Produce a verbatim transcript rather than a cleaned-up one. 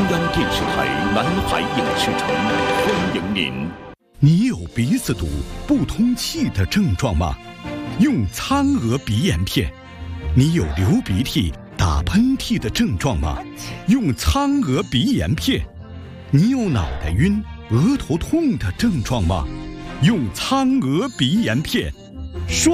央电视台南海影视城欢迎您。 你有鼻子堵、不通气的症状吗？用苍娥鼻炎片。你有流鼻涕、打喷嚏的症状吗？用苍娥鼻炎片。你有脑袋晕、额头痛的症状吗？用苍娥鼻炎片。说